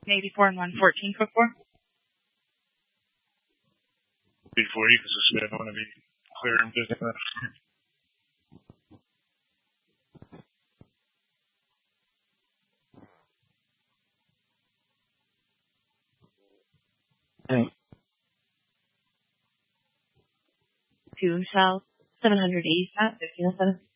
84 and 114, code 4. 84, you can suspend. I want to be clear in business. To Michelle, 780 at 1507.